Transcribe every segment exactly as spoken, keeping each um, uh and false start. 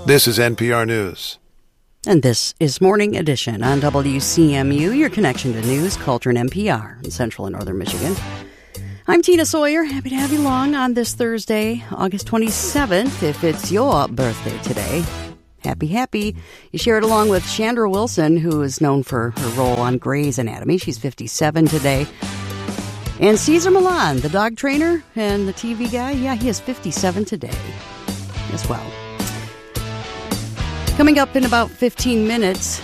This is N P R News. And this is Morning Edition on W C M U, your connection to news, culture, and N P R in Central and Northern Michigan. I'm Tina Sawyer. Happy to have you along on this Thursday, August twenty-seventh. If it's your birthday today, happy, happy. You share it along with Chandra Wilson, who is known for her role on Grey's Anatomy. She's fifty-seven today. And Cesar Millan, the dog trainer and the T V guy, yeah, he is fifty-seven today as well. Coming up in about fifteen minutes,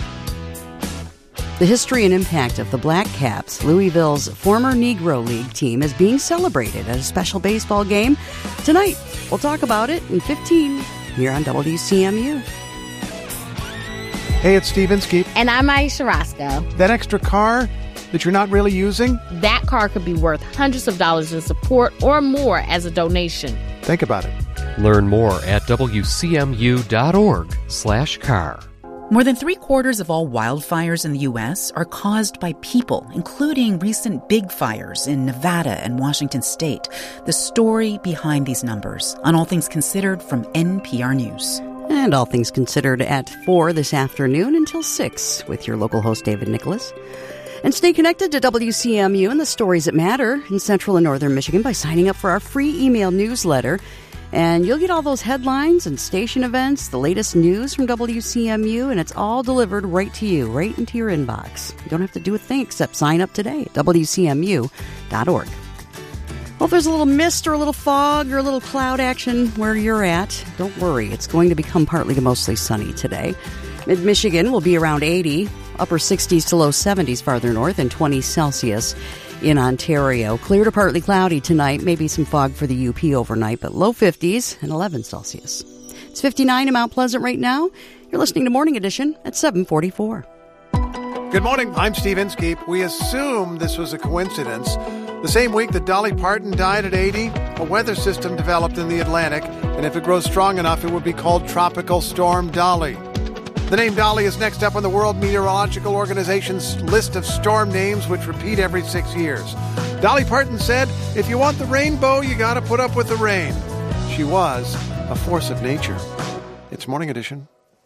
the history and impact of the Black Caps, Louisville's former Negro League team, is being celebrated at a special baseball game tonight. We'll talk about it in fifteen here on W C M U. Hey, it's Steve Inskeep. And I'm Aisha Roscoe. That extra car that you're not really using? That car could be worth hundreds of dollars in support or more as a donation. Think about it. Learn more at WCMU.org slash car. More than three quarters of all wildfires in the U S are caused by people, including recent big fires in Nevada and Washington state. The story behind these numbers on All Things Considered from N P R News. And All Things Considered at four this afternoon until six with your local host, David Nicholas. And stay connected to W C M U and the stories that matter in Central and Northern Michigan by signing up for our free email newsletter. And you'll get all those headlines and station events, the latest news from W C M U, and it's all delivered right to you, right into your inbox. You don't have to do a thing except sign up today at W C M U dot org. Well, if there's a little mist or a little fog or a little cloud action where you're at, don't worry. It's going to become partly to mostly sunny today. Mid-Michigan will be around eighty, upper sixties to low seventies farther north, and twenty Celsius in Ontario. Clear to partly cloudy tonight, maybe some fog for the U P overnight, but low fifties and eleven Celsius. It's fifty-nine in Mount Pleasant right now. You're listening to Morning Edition at seven forty-four. Good morning. I'm Steve Inskeep. We assume this was a coincidence. The same week that Dolly Parton died at eighty, a weather system developed in the Atlantic, and if it grows strong enough, it would be called Tropical Storm Dolly. The name Dolly is next up on the World Meteorological Organization's list of storm names, which repeat every six years. Dolly Parton said, if you want the rainbow, you got to put up with the rain. She was a force of nature. It's Morning Edition.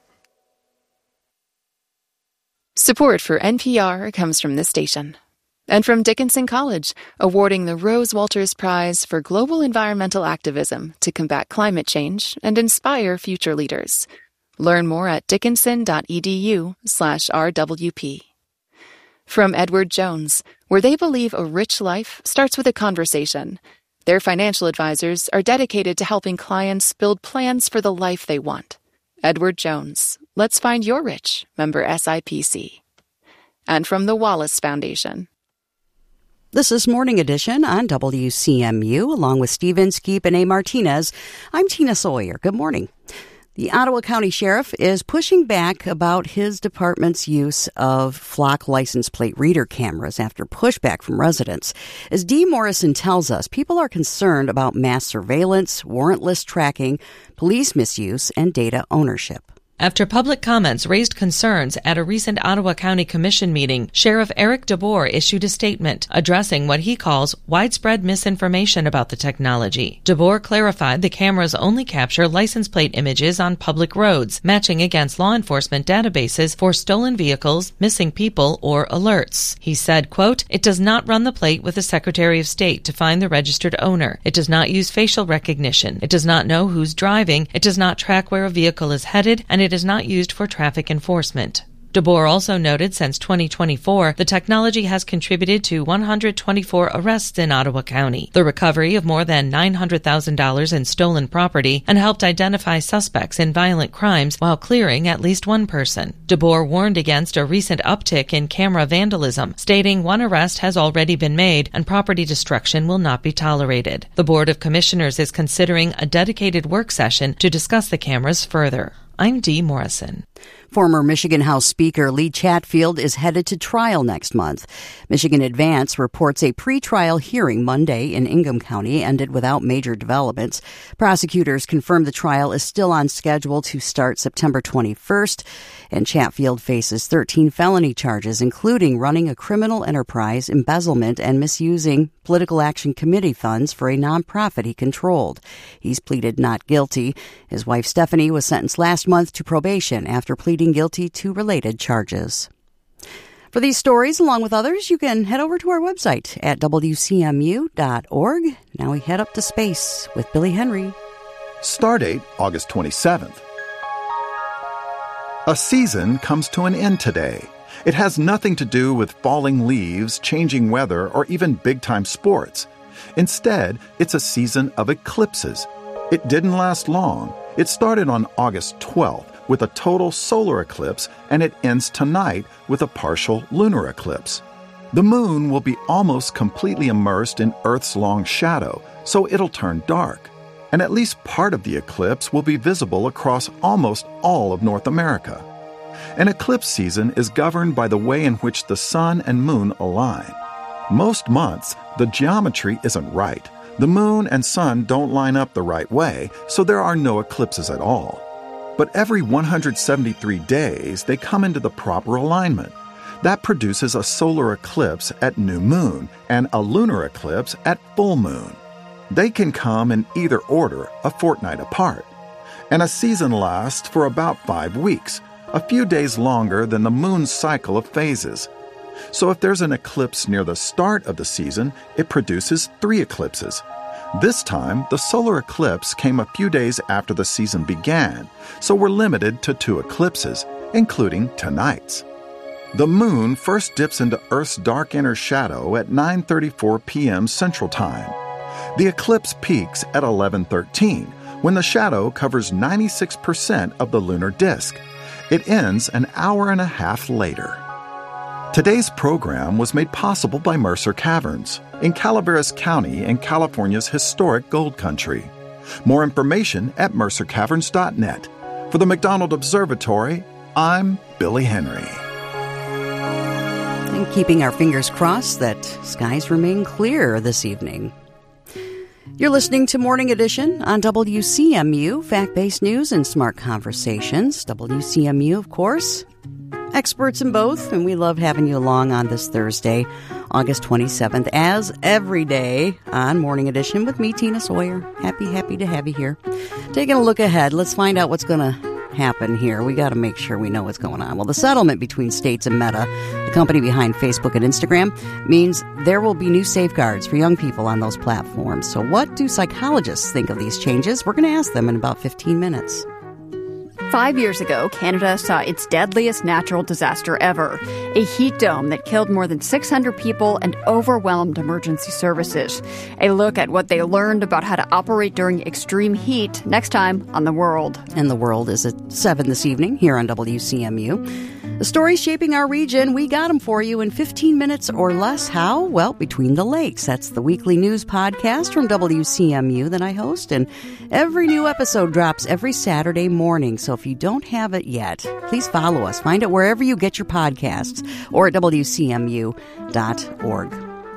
Support for N P R comes from this station. And from Dickinson College, awarding the Rose Walters Prize for Global Environmental Activism to combat climate change and inspire future leaders. Learn more at dickinson.edu slash RWP. From Edward Jones, where they believe a rich life starts with a conversation. Their financial advisors are dedicated to helping clients build plans for the life they want. Edward Jones, let's find your rich, member S I P C. And from the Wallace Foundation. This is Morning Edition on W C M U, along with Steve Inskeep and A. Martinez. I'm Tina Sawyer. Good morning. The Ottawa County Sheriff is pushing back about his department's use of flock license plate reader cameras after pushback from residents. As Dee Morrison tells us, people are concerned about mass surveillance, warrantless tracking, police misuse, and data ownership. After public comments raised concerns at a recent Ottawa County Commission meeting, Sheriff Eric DeBoer issued a statement addressing what he calls widespread misinformation about the technology. DeBoer clarified the cameras only capture license plate images on public roads, matching against law enforcement databases for stolen vehicles, missing people, or alerts. He said, quote, "It does not run the plate with the Secretary of State to find the registered owner. It does not use facial recognition. It does not know who's driving. It does not track where a vehicle is headed, and it is not used for traffic enforcement." DeBoer also noted since twenty twenty-four, the technology has contributed to one hundred twenty-four arrests in Ottawa County, the recovery of more than nine hundred thousand dollars in stolen property, and helped identify suspects in violent crimes while clearing at least one person. DeBoer warned against a recent uptick in camera vandalism, stating one arrest has already been made and property destruction will not be tolerated. The Board of Commissioners is considering a dedicated work session to discuss the cameras further. I'm Dee Morrison. Former Michigan House Speaker Lee Chatfield is headed to trial next month. Michigan Advance reports a pretrial hearing Monday in Ingham County ended without major developments. Prosecutors confirmed the trial is still on schedule to start September twenty-first, and Chatfield faces thirteen felony charges, including running a criminal enterprise, embezzlement, and misusing Political Action Committee funds for a nonprofit he controlled. He's pleaded not guilty. His wife Stephanie was sentenced last month to probation after pleading guilty to related charges. For these stories, along with others, you can head over to our website at W C M U dot org. Now we head up to space with Billy Henry. Stardate August twenty-seventh. A season comes to an end today. It has nothing to do with falling leaves, changing weather, or even big-time sports. Instead, it's a season of eclipses. It didn't last long. It started on August twelfth with a total solar eclipse, and it ends tonight with a partial lunar eclipse. The moon will be almost completely immersed in Earth's long shadow, so it'll turn dark. And at least part of the eclipse will be visible across almost all of North America. An eclipse season is governed by the way in which the sun and moon align. Most months, the geometry isn't right. The moon and sun don't line up the right way, so there are no eclipses at all. But every one hundred seventy-three days, they come into the proper alignment. That produces a solar eclipse at new moon and a lunar eclipse at full moon. They can come in either order, a fortnight apart. And a season lasts for about five weeks, a few days longer than the moon's cycle of phases. So if there's an eclipse near the start of the season, it produces three eclipses. This time, the solar eclipse came a few days after the season began, so we're limited to two eclipses, including tonight's. The moon first dips into Earth's dark inner shadow at nine thirty-four p.m. Central Time. The eclipse peaks at eleven thirteen, when the shadow covers ninety-six percent of the lunar disk. It ends an hour and a half later. Today's program was made possible by Mercer Caverns in Calaveras County in California's historic gold country. More information at mercer caverns dot net. For the McDonald Observatory, I'm Billy Henry. And keeping our fingers crossed that skies remain clear this evening. You're listening to Morning Edition on W C M U, fact-based news and smart conversations. W C M U, of course, experts in both, and we love having you along on this Thursday, August twenty-seventh, as every day on Morning Edition with me, Tina Sawyer. Happy, happy to have you here. Taking a look ahead, let's find out what's going to happen here. We got to make sure we know what's going on. Well, the settlement between states and Meta, the company behind Facebook and Instagram, means there will be new safeguards for young people on those platforms. So what do psychologists think of these changes? We're going to ask them in about fifteen minutes. Five years ago, Canada saw its deadliest natural disaster ever, a heat dome that killed more than six hundred people and overwhelmed emergency services. A look at what they learned about how to operate during extreme heat next time on The World. And The World is at seven this evening here on W C M U. The stories shaping our region, we got them for you in fifteen minutes or less. How? Well, Between the Lakes. That's the weekly news podcast from W C M U that I host, and every new episode drops every Saturday morning. So if you don't have it yet, please follow us. Find it wherever you get your podcasts or at W C M U dot org.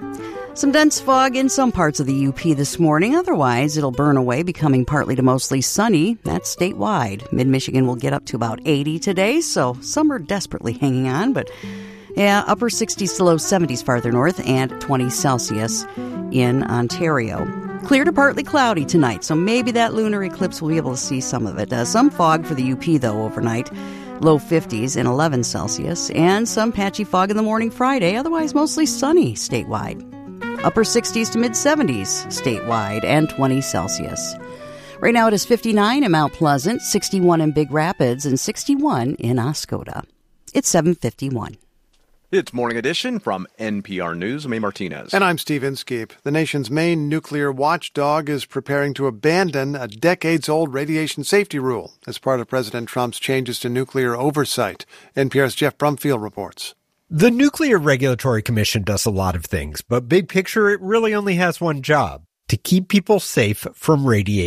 Some dense fog in some parts of the U P this morning. Otherwise, it'll burn away, becoming partly to mostly sunny. That's statewide. Mid-Michigan will get up to about eighty today, so some are desperately hanging on. But, yeah, upper sixties to low seventies farther north and twenty Celsius in Ontario. Clear to partly cloudy tonight, so maybe that lunar eclipse will be able to see some of it. Uh, some fog for the U P, though, overnight. Low fifties and eleven Celsius. And some patchy fog in the morning Friday. Otherwise, mostly sunny statewide. Upper sixties to mid-seventies statewide and twenty Celsius. Right now it is fifty-nine in Mount Pleasant, sixty-one in Big Rapids, and sixty-one in Oscoda. It's seven fifty-one. It's Morning Edition from N P R News. I'm A. Martinez. And I'm Steve Inskeep. The nation's main nuclear watchdog is preparing to abandon a decades-old radiation safety rule as part of President Trump's changes to nuclear oversight. N P R's Jeff Brumfield reports. The Nuclear Regulatory Commission does a lot of things, but big picture, it really only has one job: to keep people safe from radiation.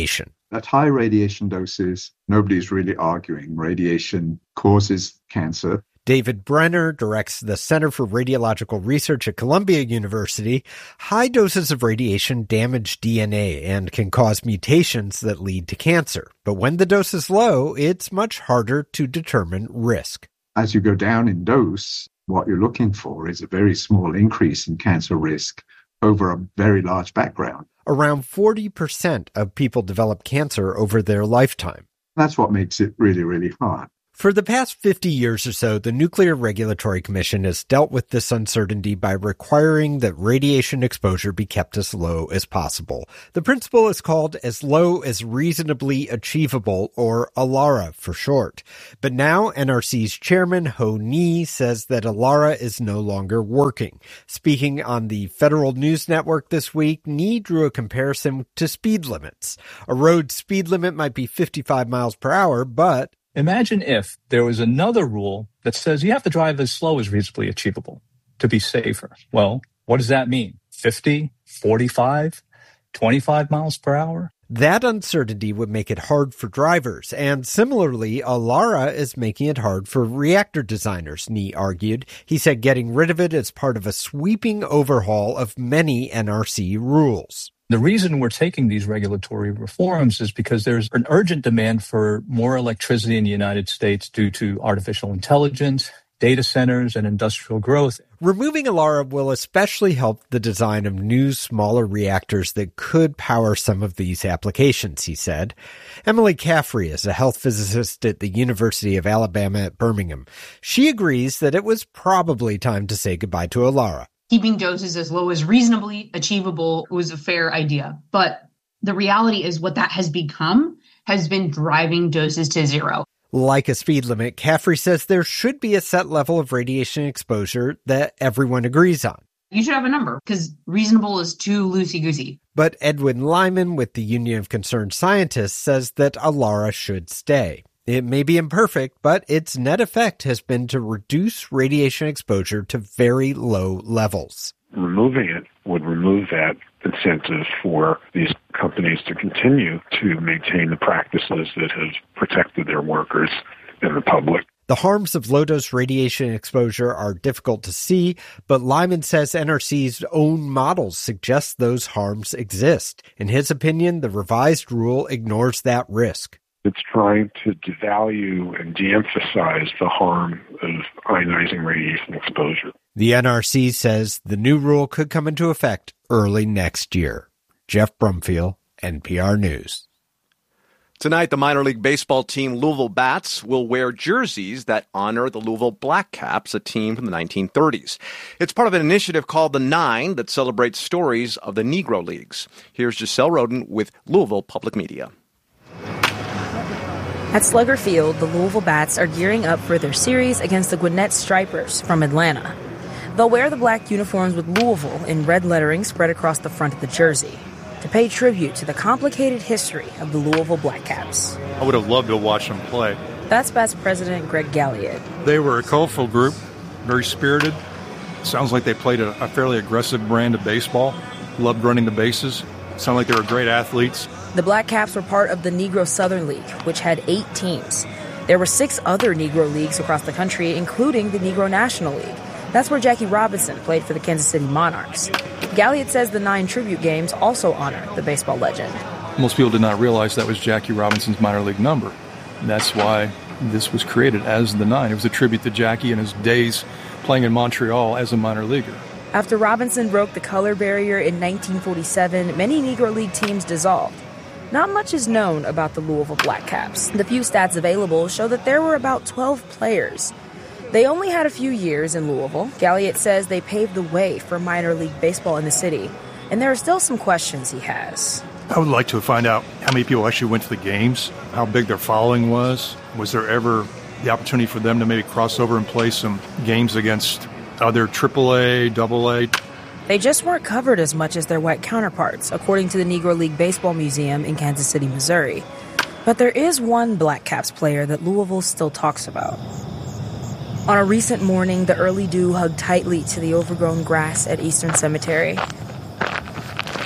At high radiation doses, nobody's really arguing. Radiation causes cancer. David Brenner directs the Center for Radiological Research at Columbia University. High doses of radiation damage D N A and can cause mutations that lead to cancer. But when the dose is low, it's much harder to determine risk. As you go down in dose, what you're looking for is a very small increase in cancer risk over a very large background. Around forty percent of people develop cancer over their lifetime. That's what makes it really, really hard. For the past fifty years or so, the Nuclear Regulatory Commission has dealt with this uncertainty by requiring that radiation exposure be kept as low as possible. The principle is called as low as reasonably achievable, or ALARA for short. But now N R C's chairman, Ho Ni, says that ALARA is no longer working. Speaking on the Federal News Network this week, Ni drew a comparison to speed limits. A road speed limit might be fifty-five miles per hour, but imagine if there was another rule that says you have to drive as slow as reasonably achievable to be safer. Well, what does that mean? fifty, forty-five, twenty-five miles per hour? That uncertainty would make it hard for drivers, and similarly, ALARA is making it hard for reactor designers, Ni argued. He said getting rid of it is part of a sweeping overhaul of many N R C rules. The reason we're taking these regulatory reforms is because there's an urgent demand for more electricity in the United States due to artificial intelligence, data centers, and industrial growth. Removing ALARA will especially help the design of new, smaller reactors that could power some of these applications, he said. Emily Caffrey is a health physicist at the University of Alabama at Birmingham. She agrees that it was probably time to say goodbye to ALARA. Keeping doses as low as reasonably achievable was a fair idea. But the reality is what that has become has been driving doses to zero. Like a speed limit, Caffrey says there should be a set level of radiation exposure that everyone agrees on. You should have a number, because reasonable is too loosey-goosey. But Edwin Lyman with the Union of Concerned Scientists says that ALARA should stay. It may be imperfect, but its net effect has been to reduce radiation exposure to very low levels. Removing it would remove that incentive for these companies to continue to maintain the practices that have protected their workers and the public. The harms of low-dose radiation exposure are difficult to see, but Lyman says N R C's own models suggest those harms exist. In his opinion, the revised rule ignores that risk. It's trying to devalue and de-emphasize the harm of ionizing radiation exposure. The N R C says the new rule could come into effect early next year. Jeff Brumfield, N P R News. Tonight, the minor league baseball team Louisville Bats will wear jerseys that honor the Louisville Black Caps, a team from the nineteen thirties. It's part of an initiative called The Nine that celebrates stories of the Negro Leagues. Here's Giselle Roden with Louisville Public Media. At Slugger Field, the Louisville Bats are gearing up for their series against the Gwinnett Stripers from Atlanta. They'll wear the black uniforms with Louisville in red lettering spread across the front of the jersey to pay tribute to the complicated history of the Louisville Black Caps. I would have loved to watch them play. That's Bats President Greg Galliot. They were a colorful group, very spirited. Sounds like they played a, a fairly aggressive brand of baseball, loved running the bases. Sound like they were great athletes. The Black Caps were part of the Negro Southern League, which had eight teams. There were six other Negro leagues across the country, including the Negro National League. That's where Jackie Robinson played for the Kansas City Monarchs. Galliot says the nine tribute games also honor the baseball legend. Most people did not realize that was Jackie Robinson's minor league number. And that's why this was created as the nine. It was a tribute to Jackie and his days playing in Montreal as a minor leaguer. After Robinson broke the color barrier in nineteen forty-seven, many Negro League teams dissolved. Not much is known about the Louisville Black Caps. The few stats available show that there were about twelve players. They only had a few years in Louisville. Galliot says they paved the way for minor league baseball in the city, and there are still some questions he has. I would like to find out how many people actually went to the games, how big their following was. Was there ever the opportunity for them to maybe cross over and play some games against other triple A, double A? They just weren't covered as much as their white counterparts, according to the Negro League Baseball Museum in Kansas City, Missouri. But there is one Black Caps player that Louisville still talks about. On a recent morning, the early dew hugged tightly to the overgrown grass at Eastern Cemetery.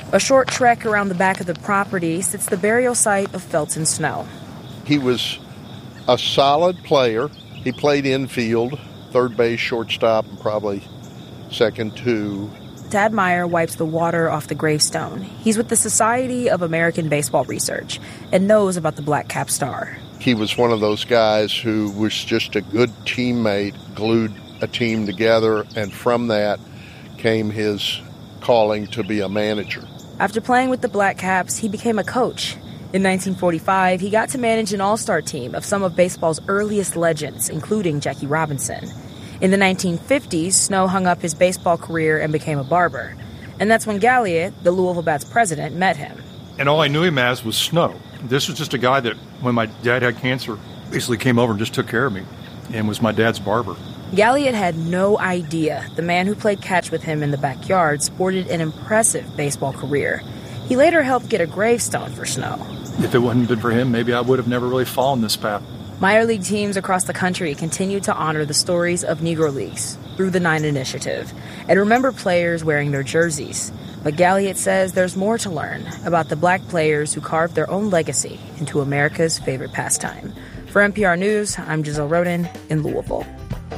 A short trek around the back of the property sits the burial site of Felton Snow. He was a solid player. He played infield, third base, shortstop, and probably second too. Tad Meyer wipes the water off the gravestone. He's with the Society of American Baseball Research and knows about the Black Cap star. He was one of those guys who was just a good teammate, glued a team together, and from that came his calling to be a manager. After playing with the Black Caps, he became a coach. In nineteen forty-five, he got to manage an all-star team of some of baseball's earliest legends, including Jackie Robinson. In the nineteen fifties, Snow hung up his baseball career and became a barber. And that's when Galliot, the Louisville Bats president, met him. And all I knew him as was Snow. This was just a guy that, when my dad had cancer, basically came over and just took care of me and was my dad's barber. Galliot had no idea the man who played catch with him in the backyard sported an impressive baseball career. He later helped get a gravestone for Snow. If it hadn't been for him, maybe I would have never really fallen this path. Minor league teams across the country continue to honor the stories of Negro Leagues through the Nine Initiative and remember players wearing their jerseys. But Galliot says there's more to learn about the black players who carved their own legacy into America's favorite pastime. For N P R News, I'm Giselle Roden in Louisville.